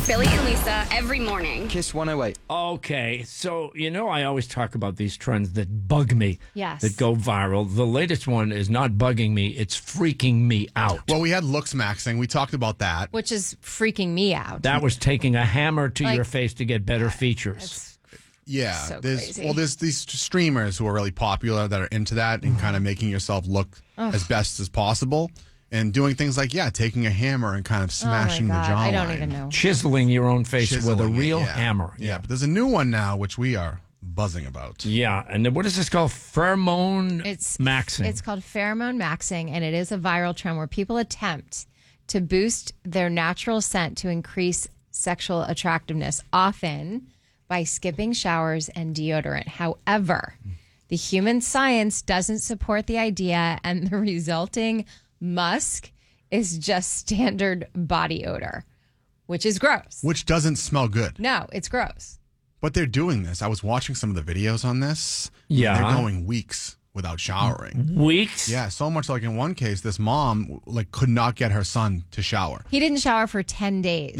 Billy and Lisa every morning. Kiss 108. Okay, so I always talk about these trends that bug me, Yes. that go viral. The latest one is not bugging me; it's freaking me out. Well, we had looks maxing. We talked about that. Which is freaking me out. That was taking a hammer to Like- your face to get better features. Yeah, So there's crazy. there's these streamers who are really popular that are into that and kind of making yourself look as best as possible and doing things like taking a hammer and kind of smashing oh my the God, jawline. I don't even know. Chiseling your own face with a Chiseling it, real yeah. hammer. Yeah, but there's a new one now which we are buzzing about. Yeah, and then what is this called? Pheromone maxing. It's called pheromone maxing, and it is a viral trend where people attempt to boost their natural scent to increase sexual attractiveness, often by skipping showers and deodorant. However, the human science doesn't support the idea, and the resulting musk is just standard body odor, which is gross. Which doesn't smell good. No, it's gross. But they're doing this. I was watching some of the videos on this. Yeah. They're going weeks without showering. Weeks? Yeah, so much like in one case, this mom could not get her son to shower. He didn't shower for 10 days.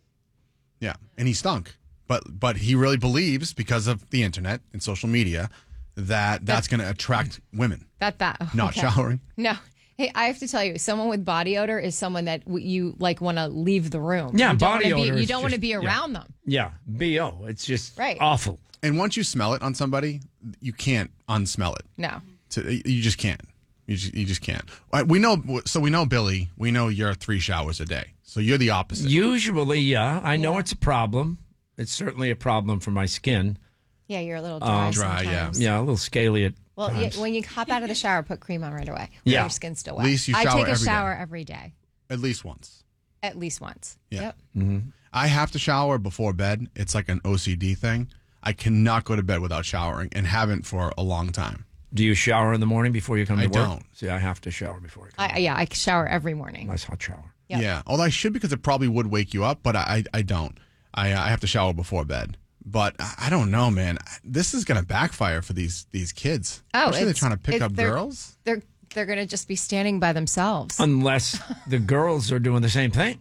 Yeah, and he stunk. But he really believes, because of the internet and social media, that's going to attract women. Not Not showering. No. Hey, I have to tell you, someone with body odor is someone that you want to leave the room. Yeah, you don't body wanna odor You is don't want to just- be yeah. around them. Yeah, BO. It's just Right. awful. And once you smell it on somebody, you can't unsmell it. No. You just can't. You just can't. We know Billy. We know you're 3 showers a day. So you're the opposite. Usually, yeah. I know it's a problem. It's certainly a problem for my skin. Yeah, you're a little dry, Dry, yeah. sometimes. Yeah, a little scaly at Well, times. when you hop out of the shower, put cream on right away. Yeah. Your skin's still wet. At least you I shower take a every day. shower every day. At least once. At least once. Yeah. Yep. I have to shower before bed. It's like an OCD thing. I cannot go to bed without showering and haven't for a long time. Do you shower in the morning before you come to I work? don't. See, I have to shower before I come. I shower every morning. Nice hot shower. Yep. Yeah. Although I should, because it probably would wake you up, but I don't. I have to shower before bed. But I don't know, man. This is going to backfire for these kids. Especially they're trying to pick up girls. They're going to just be standing by themselves. Unless the girls are doing the same thing.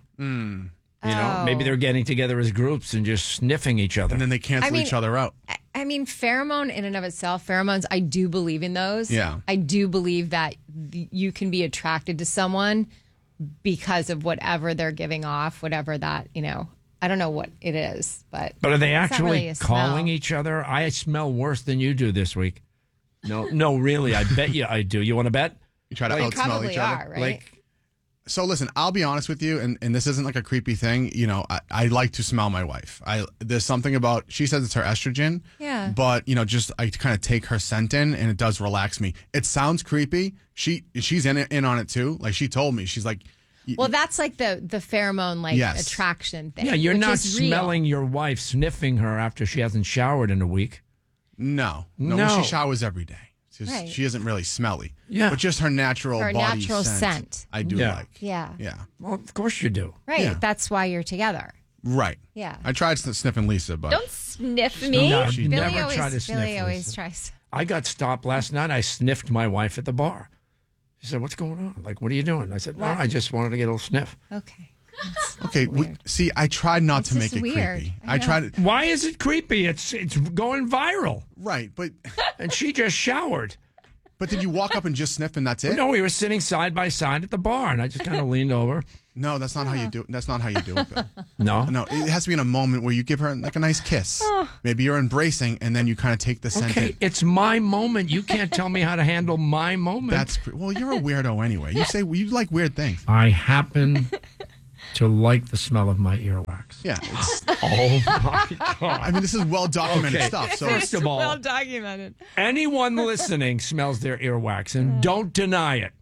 Maybe they're getting together as groups and just sniffing each other. And then they cancel each other out. I mean, pheromone in and of itself, pheromones, I do believe in those. Yeah. I do believe that you can be attracted to someone because of whatever they're giving off, whatever that, I don't know what it is, but But are they it's not actually really a calling smell. each other? I smell worse than you do this week. No, really. I bet you I do. You want to bet? You try to You outsmell probably each other. are, right? So listen, I'll be honest with you, and this isn't like a creepy thing. I like to smell my wife. There's something about, she says it's her estrogen. Yeah. But I kind of take her scent in, and it does relax me. It sounds creepy. She's in on it too. Like, she told me, she's like, Well, that's like the pheromone Yes. attraction thing. Yeah, you're which not is real. smelling your wife sniffing her after she hasn't showered in a week. no. No. She showers every day. Right. She isn't really smelly. Yeah. But just her natural Her body natural scent. I do Yeah. like. Yeah. Yeah. Well, of course you do. Right. Yeah. That's why you're together. Right. Yeah. I tried sniffing Lisa, but Don't sniff me. No, She never Billy always, try to sniff. Billy always Lisa. tries. I got stopped last night. I sniffed my wife at the bar. She said, "What's going on? Like, what are you doing?" I said, "No, I just wanted to get a little sniff." Okay. okay. See, I tried not to It's make it just weird. creepy. I I know. tried. Why is it creepy? It's going viral. Right, but And she just showered. did you walk up and just sniff and that's it? No, we were sitting side by side at the bar, and I just kind of leaned over. No, that's not how you do it. That's not how you do it, Bill. No, No, it has to be in a moment where you give her like a nice kiss. Maybe you're embracing, and then you kind of take the scent okay, in. it's my moment. You can't tell me how to handle my moment. Well, you're a weirdo anyway. You say you like weird things. I happen to like the smell of my earwax. Yeah, it's, Oh my god! I mean, this is well documented Okay. stuff. So First of all, documented. anyone listening smells their earwax, and don't deny it.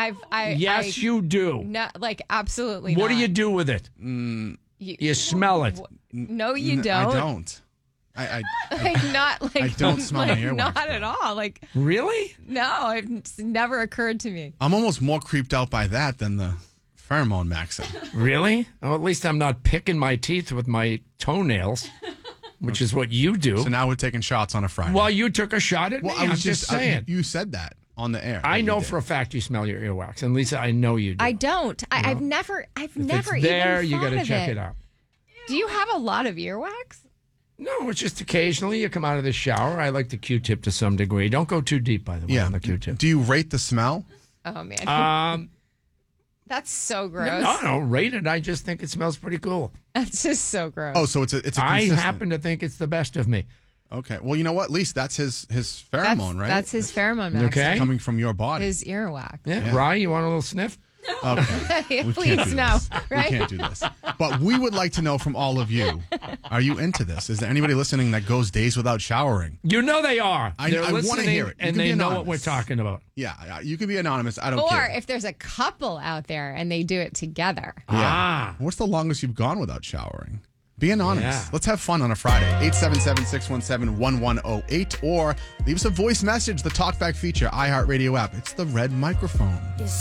Yes, you do. No, absolutely. What do not. you do with it? You smell it. No, you I don't. don't. I Not like. I don't smell my earwax, Not though. at all. Really? No, it's never occurred to me. I'm almost more creeped out by that than the pheromone maxim. Really? Oh, at least I'm not picking my teeth with my toenails, which is what you do. So now we're taking shots on a Friday. Well, you took a shot at me. I was I'm just saying. you said that on the air. I that know you did. for a fact you smell your earwax, and Lisa, I know you do. I don't. I've never If it's there, even you got to check it out. Do you have a lot of earwax? No, it's just occasionally you come out of the shower. I like the Q-tip to some degree. Don't go too deep, by the way, on the Q-tip. Do you rate the smell? Oh, man. That's so gross. No, rate it. I just think it smells pretty cool. That's just so gross. Oh, so it's a I consistent... happen to think it's the best of me. Okay. Well, you know what? At least that's his pheromone, right? That's his pheromone, Max. Okay. It's coming from your body. His earwax. Yeah. Rye, you want a little sniff? Okay. Please, no. Right? We can't do this. But we would like to know from all of you, are you into this? Is there anybody listening that goes days without showering? You know they are. They're I want to listening, hear it. and they know what we're talking about. Yeah, you can be anonymous. I don't Or care. if there's a couple out there and they do it together. Yeah. What's the longest you've gone without showering? Be anonymous. Yeah. Let's have fun on a Friday. 877-617-1108 or leave us a voice message, the Talkback feature, iHeartRadio app. It's the red microphone.